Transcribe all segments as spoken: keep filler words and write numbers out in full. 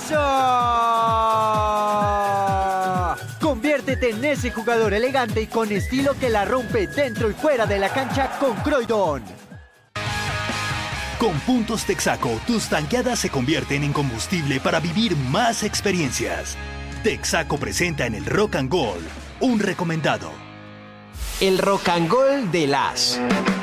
golazo! Conviértete en ese jugador elegante y con estilo que la rompe dentro y fuera de la cancha con Croydon. Con puntos Texaco, tus tanqueadas se convierten en combustible para vivir más experiencias. Texaco presenta en el Rock and Gold un recomendado. El Rock and Gold de las.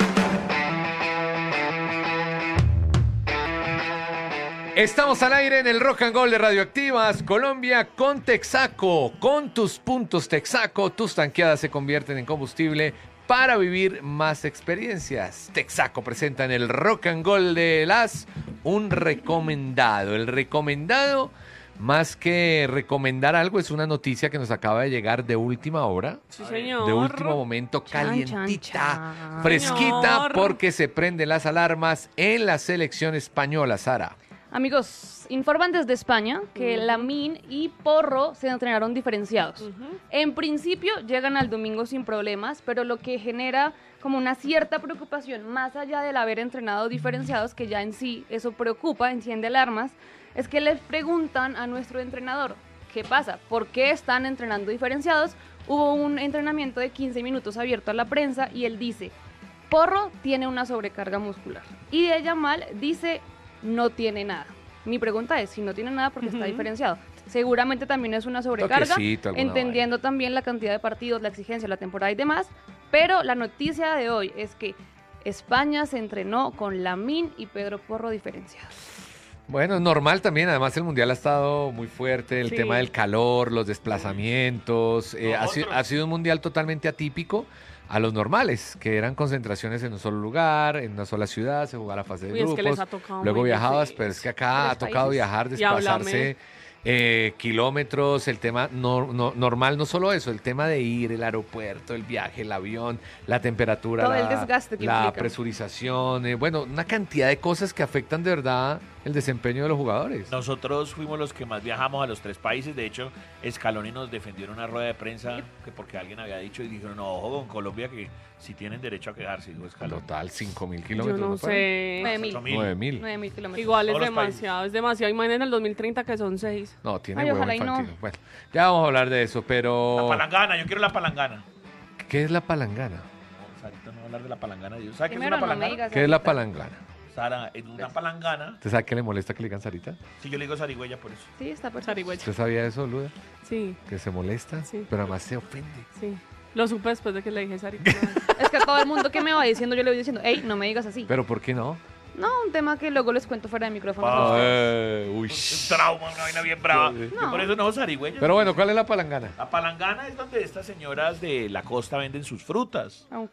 Estamos al aire en el Rock and Gold de Radioactivas Colombia con Texaco. Con tus puntos Texaco, tus tanqueadas se convierten en combustible para vivir más experiencias. Texaco presenta en el Rock and Gold de las un recomendado. El recomendado, más que recomendar algo, es una noticia que nos acaba de llegar de última hora. Sí, señor. De último momento, calientita, Chan, chan, chan. fresquita, Señor. porque se prenden las alarmas en la selección española, Sara. Amigos, informan desde España que Ujú. Lamine y Porro se entrenaron diferenciados. Ujú. En principio llegan al domingo sin problemas, pero lo que genera como una cierta preocupación, más allá del haber entrenado diferenciados, que ya en sí eso preocupa, enciende alarmas, es que les preguntan a nuestro entrenador, ¿qué pasa? ¿Por qué están entrenando diferenciados? Hubo un entrenamiento de quince minutos abierto a la prensa y él dice, Porro tiene una sobrecarga muscular. Y de Yamal dice, no tiene nada. Mi pregunta es, si no tiene nada, ¿por qué está Ujú. diferenciado? Seguramente también es una sobrecarga, Toquecito, alguna entendiendo también la cantidad de partidos, la exigencia, la temporada y demás, pero la noticia de hoy es que España se entrenó con Lamine y Pedro Porro diferenciados. Bueno, es normal también, además el Mundial ha estado muy fuerte, el Sí. tema del calor, los desplazamientos, eh, ha, si- Nosotros. ha sido un Mundial totalmente atípico a los normales, que eran concentraciones en un solo lugar, en una sola ciudad, se jugaba la fase de Uy, es que grupos, les ha tocado luego muy viajabas, difícil. pero es que acá Tres ha tocado países. viajar, Y háblame. desplazarse eh, kilómetros, el tema no, no- normal, no solo eso, el tema de ir, el aeropuerto, el viaje, el avión, la temperatura, Todo la, el desgaste que la implica. presurización, eh, bueno, una cantidad de cosas que afectan de verdad el desempeño de los jugadores. Nosotros fuimos los que más viajamos a los tres países. De hecho, Scaloni nos defendió en una rueda de prensa que porque alguien había dicho y dijeron, no, ojo con Colombia que si tienen derecho a quejarse, dijo Scaloni. Total, cinco mil Yo kilómetros. no fueron? sé. nueve mil. Ocho mil. nueve mil. nueve mil kilómetros. Igual es Todos los países. demasiado, es demasiado. Imagínense en el dos mil treinta que son seis. No, tiene Ay, huevo ojalá y no. infantil. Bueno, ya vamos a hablar de eso, La pero... palangana, yo quiero la palangana. ¿Qué es la palangana? No, Sarita no va a hablar de la palangana. Dios. ¿Sabe qué es Primero una no me palangana? digas ¿Qué es la ahorita. palangana? Sara, en una palangana, ¿Usted sabe qué le molesta que le digan Sarita? si yo le digo zarigüeya por eso. Sí, está perfecto. Sarigüeya. ¿Usted sabía eso, Luda? Sí, Que se molesta, Sí. pero además se ofende. sí. Lo supe después de que le dije Sari. Es que a todo el mundo que me va diciendo, yo le voy diciendo, hey, no me digas así. ¿Pero por qué no? No, un tema que luego les cuento fuera de micrófono. Ah. Eh, uy. Un trauma, una vaina bien brava. Yo por eso no zarigüeya. Pero bueno, ¿cuál es la palangana? La palangana es donde estas señoras de la costa venden sus frutas. Au,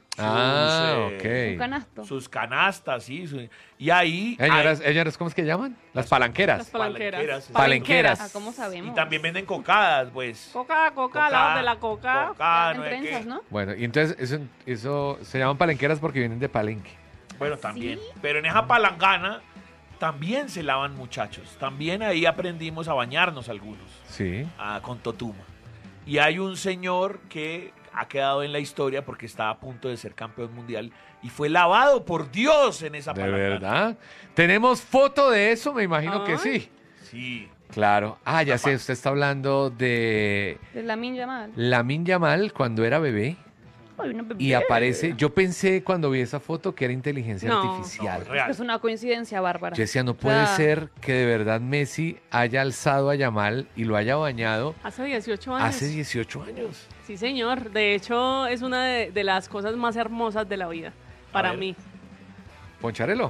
Ah, eh, un ok. canasto. Sus canastas, sí. su- Y ahí... Señoras, hay- ellas, ¿cómo es que llaman? Las palanqueras. Las palanqueras. Palenqueras. Palenqueras. Ah, ¿cómo sabemos? y también venden cocadas, pues. Coca, coca, al lado de la coca. coca, En no sé trenzas, qué. ¿no? Bueno, y entonces eso, eso se llaman palenqueras porque vienen de Palenque. Bueno, también. Pero en esa palangana también se lavan muchachos. También ahí aprendimos a bañarnos algunos. Sí. a- con Totuma. Y hay un señor que ha quedado en la historia porque estaba a punto de ser campeón mundial y fue lavado por Dios en esa ¿De palangana. verdad? ¿Tenemos foto de eso? Me imagino que Ay. sí. Sí. Claro. Ah, ya sé, usted está hablando de De Lamine Yamal. Lamine Yamal cuando era bebé Ay, una bebé. y aparece, yo pensé cuando vi esa foto que era inteligencia No. artificial. No, es real. Es una coincidencia bárbara. Yo decía, no puede sea- ser que de verdad Messi haya alzado a Yamal y lo haya bañado Hace dieciocho años. hace dieciocho años. Sí, señor. De hecho, es una de, de las cosas más hermosas de la vida. Para ver. mí. Poncharelo.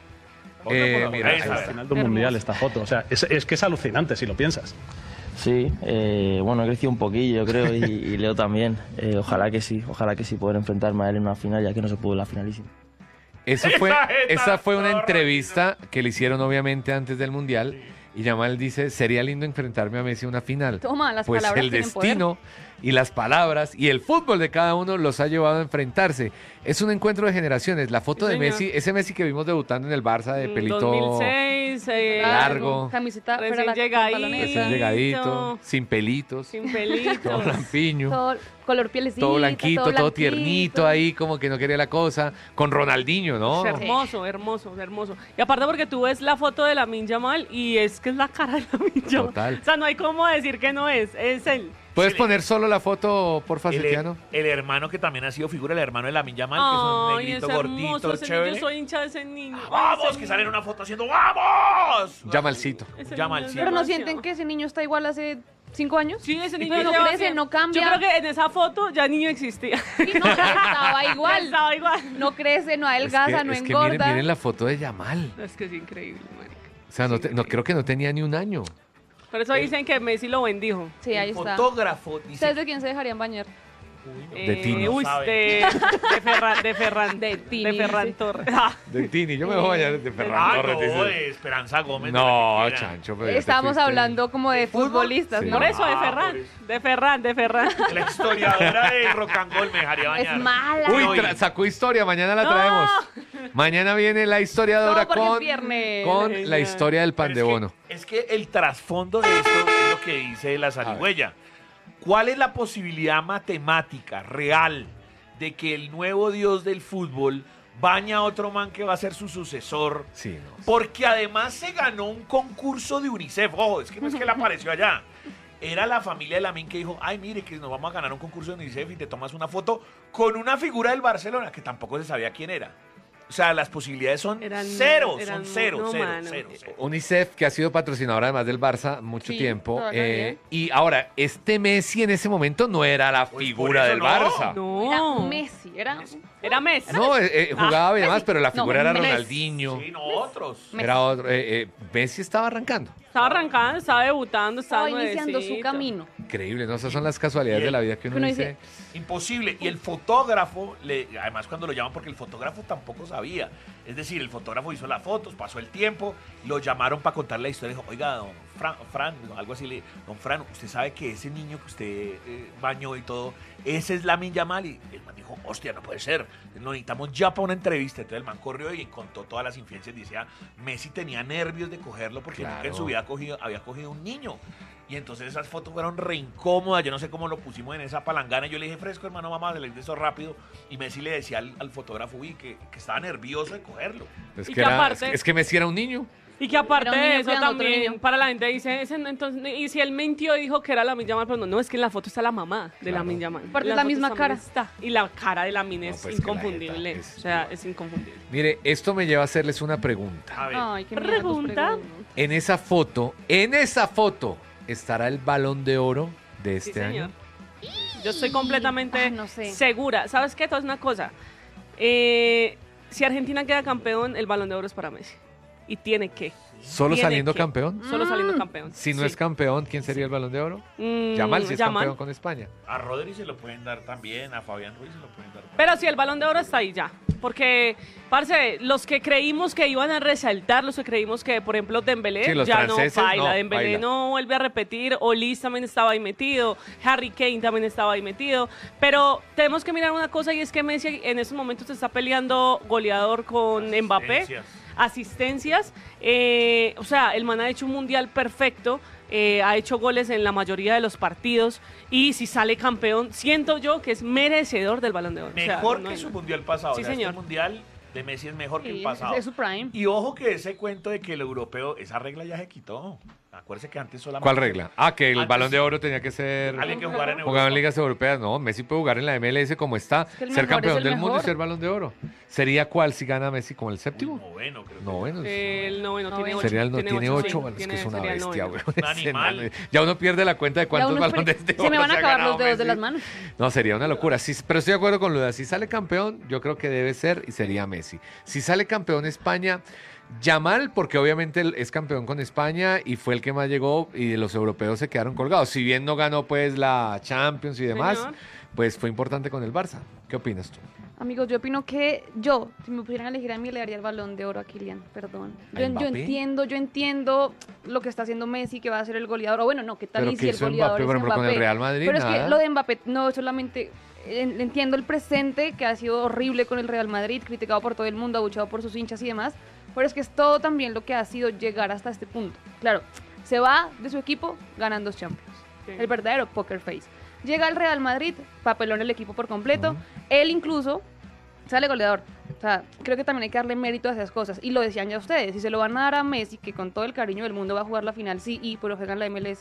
Otra Eh, por la mira, cabeza, ahí a está. ver. Final de un mundial esta foto. O sea, es, es que es alucinante si lo piensas. Sí, eh, bueno, he crecido un poquillo, yo creo, y, y Leo también. Eh, ojalá que sí, ojalá que sí poder enfrentarme a él en una final, ya que no se pudo en la finalísima. Eso fue, Esa jeta esa fue una zorra, entrevista que le hicieron obviamente antes del Mundial y Yamal dice, sería lindo enfrentarme a Messi en una final. Toma, las Pues palabras el tienen poder. destino y las palabras y el fútbol de cada uno los ha llevado a enfrentarse. Es un encuentro de generaciones. La foto Sí, de señor. Messi, ese Messi que vimos debutando en el Barça de Mm, pelito dos mil seis, jeans, eh, Largo. Camiseta, Recién pero la llegadito. pantaloneta. Recién llegadito, sin pelitos, sin pelitos. todo lampiño. Todo color pielecita. Todo blanquito, todo, blanquito. tiernito ahí, como que no quería la cosa. Con Ronaldinho, ¿no? Hermoso, hermoso, hermoso. Y aparte porque tú ves la foto de Lamine Yamal y es que es la cara de Lamine Yamal. Total. O sea, no hay cómo decir que no es, es él. ¿Puedes Sí, poner solo la foto, porfa, El, Setiano? el hermano que también ha sido figura, el hermano de Lamine Yamal, que es un Ay, negrito es hermoso gordito, ese niño, chévere. yo soy hincha de ese niño. ¡Vamos! Ese Que sale en niño. una foto haciendo ¡vamos! Yamalcito. Ese Yamalcito. niño es Pero no demasiado. sienten que ese niño está igual hace cinco años. Sí, ese niño Pero no lleva crece, cien. no cambia. Yo creo que en esa foto ya el niño existía. Sí, no, estaba igual. Estaba igual. No crece, no adelgaza, es que, no es que engorda. miren, miren la foto de Yamal. Es que es increíble, marica. O sea, no, te- no creo que no tenía ni un año. Por eso dicen que Messi lo bendijo. Sí, ahí El está. fotógrafo dice... ¿Ustedes de quién se dejarían bañar? De Eh, Tino. Uy, Sabe. de, de Ferran, de Ferran. De Tini, De Ferran sí. Torres. Ah, De Tini, yo me voy a bañar de Ferran Ah, Torres. no, dice. de Esperanza Gómez. de la No, que quiera. Chancho, pero ya te Estamos fuiste. hablando como de fútbol? futbolistas, Sí. ¿no? por eso, de Ah, Ferran. por eso. De Ferran, de Ferran. La historiadora de Rock and Roll me dejaría bañar. Es mala. Uy, Uy. tra- sacó historia, mañana la No. traemos. Mañana viene la historiadora Todo porque es con, viernes. con la Genial. historia del pan Pero de es que- bono. Es que el trasfondo de esto es lo que dice la zarigüeya. ¿Cuál es la posibilidad matemática real de que el nuevo dios del fútbol baña a otro man que va a ser su sucesor? Sí, no. Porque además se ganó un concurso de UNICEF. Ojo, es que no es que él apareció allá. Era la familia de Lamine que dijo, ay, mire, que nos vamos a ganar un concurso de UNICEF y te tomas una foto con una figura del Barcelona que tampoco se sabía quién era. O sea, las posibilidades son Eran- cero, eran- son cero, no, cero, mano. cero, cero. UNICEF, que ha sido patrocinadora además del Barça mucho Sí, tiempo. toda la eh, vida. y ahora, este Messi en ese momento no era la Pues figura por eso del no. Barça. No. Era Messi, era... Era Messi. No, eh, eh, jugaba bien Messi. más, pero la No, figura era Messi. Ronaldinho. Sí, no, otros. Era otro. eh, eh, Messi estaba arrancando. Estaba arrancando, estaba debutando, estaba Estaba iniciando su nuevecito. camino. Increíble, ¿no? Esas son las casualidades Y de la el- vida que uno uno dice. dice, Imposible. Y el fotógrafo, le, además cuando lo llaman, porque el fotógrafo tampoco sabía. Es decir, el fotógrafo hizo las fotos, pasó el tiempo, lo llamaron para contar la historia. Dijo, oiga, don Fran, Fran, algo así, le don Fran, usted sabe que ese niño que usted eh, bañó y todo, ese es Lamine Yamal. Y el man dijo, hostia, no puede ser. Lo necesitamos ya para una entrevista. Entonces el man corrió y contó todas las infidencias. Decía, Messi tenía nervios de cogerlo porque Claro. nunca en su vida ha cogido, había cogido un niño. Y entonces esas fotos fueron re incómodas. Yo no sé cómo lo pusimos en esa palangana. Yo le dije, fresco, hermano, mamá, le de eso rápido. Y Messi le decía al, al fotógrafo, uy, que, que estaba nervioso de cogerlo. Es Y que, que era- aparte- es que- es que Messi era un niño. Y que aparte Era un niño de eso cuidando a otro también, niño. para la gente dice, ese no, entonces, y si él mintió y dijo que era Lamine Yamal, pero no, no, es que en la foto está la mamá de Claro. Lamine Yamal. Aparte En es la foto misma también cara. está. Y la cara de Lamine No, es pues que la inconfundible. jeta es o sea, igual. es inconfundible. Mire, esto me lleva a hacerles una pregunta. A ver, Ay, qué miedo, Pregunta. preguntas. En esa foto, en esa foto, ¿estará el Balón de Oro de Sí, este señor. año? Yo estoy completamente Ah, no sé. segura. ¿Sabes qué? Todo es una cosa. Eh, si Argentina queda campeón, el Balón de Oro es para Messi. Y tiene que. ¿Solo Tiene saliendo que. campeón? Solo saliendo Mm. campeón. Si no Sí. es campeón, ¿quién sería el Balón de Oro? Mm, Yamal, si es Yamal. campeón con España. a Rodri se lo pueden dar también, a Fabián Ruiz se lo pueden dar. Pero si el Balón de Oro está ahí ya. Porque, parce, los que creímos que iban a resaltar, los que creímos que, por ejemplo, Dembélé Sí, los ya no franceses, baila. no, Dembélé baila. no vuelve a repetir. Olis también estaba ahí metido. Harry Kane también estaba ahí metido. Pero tenemos que mirar una cosa y es que Messi en estos momentos está peleando goleador con Mbappé. Asistencias. Asistencias. eh, o sea, el man ha hecho un mundial perfecto. eh, ha hecho goles en la mayoría de los partidos. Y si sale campeón, siento yo que es merecedor del Balón de Oro. O sea, Mejor no que hay su nada. mundial pasado. Sí, O sea, señor. Este mundial de Messi es mejor que Sí, el pasado. es, es su prime. Y ojo que ese cuento de que el europeo, esa regla ya se quitó. Acuérdese que antes solamente... ¿Cuál regla? Ah, que el Antes- Balón de Oro tenía que ser... Alguien que jugara en Jugaba en Europa. ligas europeas. No, Messi puede jugar en la M L S como está, que el ser mejor campeón es el del mundo y mejor. ser Balón de Oro. ¿Sería cuál si gana Messi como el séptimo? Noveno, creo que. Noveno. El noveno tiene Noveno. ocho. Sería el no tiene ocho, sí, bueno, es que tiene- es una sería el bestia, noveno. güey. Un animal. Ese man, ya uno pierde la cuenta de Ya cuántos uno espera- balones de se me oro van a ha acabar ganado los dedos de Messi. las manos. No, sería una locura. Sí, pero estoy de acuerdo con Luda. Si sale campeón, yo creo que debe ser y sería Messi. Si sale campeón España, Yamal, porque obviamente él es campeón con España y fue el que más llegó y los europeos se quedaron colgados. Si bien no ganó pues la Champions y demás, Señor. pues fue importante con el Barça. ¿Qué opinas tú? Amigos, yo opino que yo, si me pudieran elegir a mí, le daría el Balón de Oro a Kylian, perdón. ¿A Yo, yo Mbappé? entiendo, yo entiendo lo que está haciendo Messi, que va a ser el goleador. O bueno, no, ¿qué tal Pero y ¿qué si el hizo goleador Mbappé, es por ejemplo, con el Mbappé? Real Madrid? Pero es que Nada. lo de Mbappé, no, solamente en- entiendo el presente, que ha sido horrible con el Real Madrid, criticado por todo el mundo, abuchado por sus hinchas y demás. pero es que es todo también lo que ha sido llegar hasta este punto. Claro, se va de su equipo, ganan dos Champions. Sí. El verdadero poker face. Llega al Real Madrid, papelón el equipo por completo. Él incluso sale goleador. O sea, creo que también hay que darle mérito a esas cosas. Y lo decían ya ustedes, si se lo van a dar a Messi, que con todo el cariño del mundo va a jugar la final, sí, y pero juega en la M L S.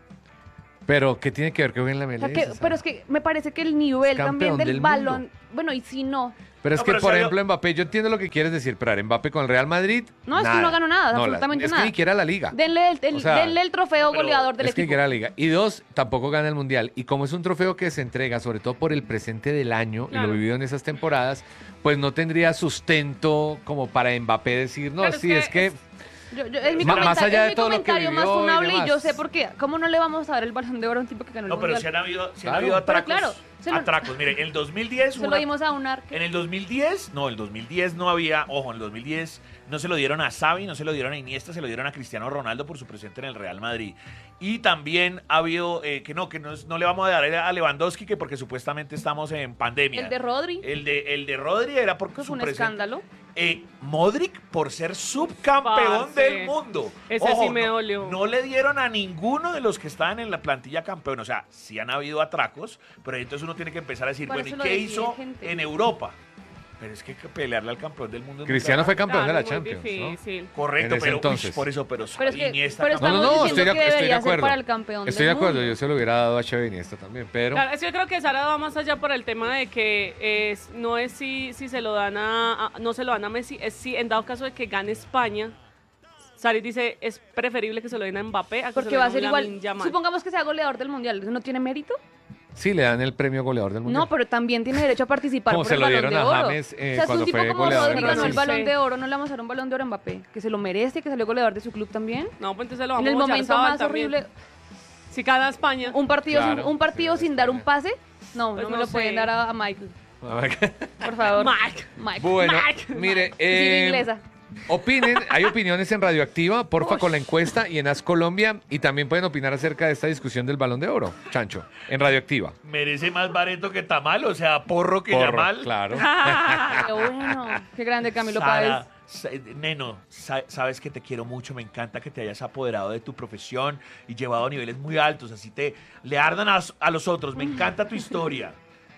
Pero, ¿qué tiene que ver que juegue en la O M L sea, S? que, ¿sabes? pero es que me parece que el nivel Es también campeón del, del balón, mundo. bueno, y si no, Pero es No, que, pero por si ejemplo, había- Mbappé, yo entiendo lo que quieres decir, pero Mbappé con el Real Madrid, no, es que no ganó nada, No, la- absolutamente es nada. que ni quiera la Liga. Denle el, el- O sea, denle el trofeo pero goleador del Es que ni equipo. quiera la Liga. Y dos, tampoco gana el Mundial. Y como es un trofeo que se entrega, sobre todo por el presente del año, y Claro. lo vivido en esas temporadas, pues no tendría sustento como para Mbappé decir, no, Pero es sí, que es que... es- Yo, yo- es mi Ma- comentario, más allá es de mi todo lo que comentario más vivió y funable y, demás. yo sé por qué. ¿Cómo no le vamos a dar el balón de oro a un tipo que ganó el No, pero mundial? si han habido, si han Claro. habido Pero atracos. claro, se lo- atracos. Mire, en el dos mil diez. Se una- lo dimos a un arque. En el dos mil diez, no, el dos mil diez no había, ojo, en el dos mil diez no se lo dieron a Xavi, no se lo dieron a Iniesta, se lo dieron a Cristiano Ronaldo por su presente en el Real Madrid. Y también ha habido, eh, que no, que no, es- no le vamos a dar a Lewandowski, que porque supuestamente estamos en pandemia. El de Rodri, El de, el de Rodri era porque que su fue un presente- escándalo. Eh, Modric por ser subcampeón Parce. del mundo. Ese sí me no- dolió. No le dieron a ninguno de los que estaban en la plantilla campeón. O sea, sí han habido atracos, pero entonces uno tiene que empezar a decir, Por bueno, ¿y eso lo qué decide hizo gente. en Europa? Pero es que hay que pelearle al campeón del mundo. es muy Cristiano fue caro. campeón de la Claro, muy Champions, ¿no? difícil. Correcto, en ese pero entonces. uy, por eso, pero, Pero es que Iniesta pero campeón. No, no, estamos no, diciendo estoy de, que estoy de debería ser acuerdo. para el campeón Estoy del de acuerdo, mundo. yo se lo hubiera dado a Xavi Iniesta también, pero... Claro, es que yo creo que Sara va más allá por el tema de que es, no es si, si se lo dan a, a- no se lo dan a Messi, es si en dado caso de que gane España, Saris dice es preferible que se lo den a Mbappé a que se Porque lo va a den ser a igual. Lamine Yamal. Supongamos que sea goleador del mundial, ¿eso no tiene mérito? Sí, le dan el premio goleador del Mundial. No, pero también tiene derecho a participar Como por se el lo balón dieron de a oro. James, eh, o sea, es cuando un tipo fue como goleador Rodri de ganó el Brasil. balón Sí. de oro, no le vamos a dar un balón de oro a Mbappé, que se lo merece, que salió goleador de su club también. No, pues entonces lo En vamos el a momento Oyarzabal más también. horrible, Si gana España. un partido, Claro, sin, un partido sí, sin dar un España. pase, no, Pues no me no lo pueden sé. dar a, a Michael, A ver, por favor. Mike. Mike. bueno, Mike. mire, Sí, eh, inglesa. opinen, hay opiniones en Radioactiva, porfa, con la encuesta y en As Colombia, y también pueden opinar acerca de esta discusión del Balón de Oro, Chancho, en Radioactiva. Merece más bareto que tamal, o sea, porro que Porro, Yamal. claro. Qué bueno, qué grande Camilo Sara, Páez. sa- Neno, sa- sabes que te quiero mucho, me encanta que te hayas apoderado de tu profesión y llevado a niveles muy altos, así te le ardan a, a los otros, me encanta tu historia.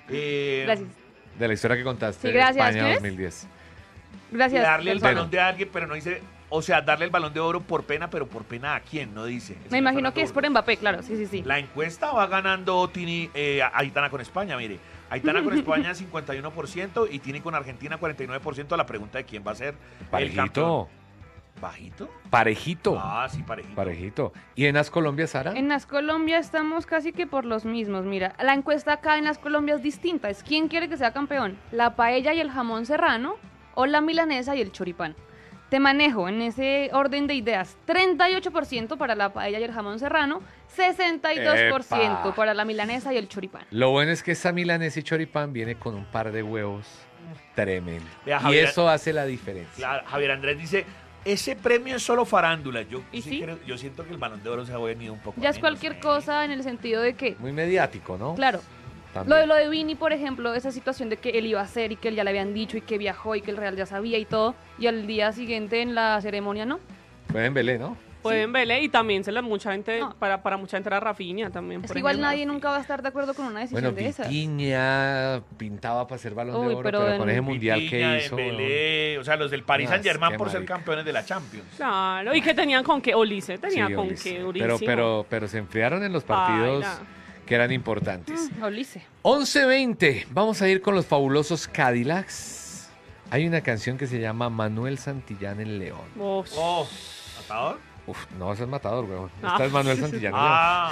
Eh, Gracias. De la historia que contaste Sí, gracias. de España ¿Quién es? dos mil diez. Gracias. darle el Nelson. balón de alguien, pero no dice, o sea, darle el balón de oro por pena, pero por pena a quién, no dice. El Me señor imagino Fernando que es por Burgos. Mbappé, claro, sí, sí, sí. La encuesta va ganando Tini, eh, a- Aitana con España, mire. Aitana con España cincuenta y uno por ciento y Tini con Argentina cuarenta y nueve por ciento. La pregunta de quién va a ser el campeón. Parejito, ¿Bajito? parejito, Ah, sí, parejito. parejito. ¿Y en As Colombia, Sara? En las Colombia estamos casi que por los mismos. Mira, la encuesta acá en las Colombia es distinta. Es quién quiere que sea campeón, la paella y el jamón serrano o la milanesa y el choripán. Te manejo en ese orden de ideas. treinta y ocho por ciento para la paella y el jamón serrano, sesenta y dos por ciento ¡Epa! para la milanesa y el choripán. Lo bueno es que esta milanesa y choripán viene con un par de huevos tremendo. Vea, Y Javier- eso hace la diferencia. Claro, Javier Andrés dice, ese premio es solo farándula. Yo, ¿Y sí sí? creo- yo siento que el Balón de Oro se ha venido un poco Ya a es menos, cualquier ¿eh? cosa en el sentido de que, Muy mediático, ¿no? claro, También. lo de, lo de Vini, por ejemplo, esa situación de que él iba a hacer y que él ya le habían dicho y que viajó y que el Real ya sabía y todo, y al día siguiente en la ceremonia no. Fue en Belé, ¿no? Pueden verle y también se la mucha gente, No. para, para mucha gente era Rafinha también. Es por que igual ejemplo. nadie nunca va a estar de acuerdo con una decisión Bueno, de esas. Vitiña pintaba para ser Balón de Uy, Oro, pero pero, en- con ese mundial Vitinha, que hizo... Dembélé, o sea, los del Paris Ah, Saint Germain qué por ser marica. campeones de la Champions. Claro, y que tenían con qué, Olise tenía Sí, con Ulises. qué, durísimo. pero, pero, pero se enfriaron en los partidos Baila. que eran importantes. Mm, Ulises. once veinte, vamos a ir con los fabulosos Cadillacs. Hay una canción que se llama Manuel Santillán en León. Uf. Oh, ¿matador? Uf, no, ese es Matador, weón. Ah. Esta es Manuel Santillán en León. Ah,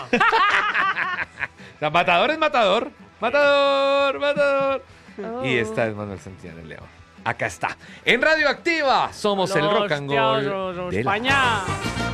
O sea, Matador es Matador. Matador, Matador. Oh. Y esta es Manuel Santillán en León. Acá está. En Radioactiva somos el Los rock and roll teatros, de la- España.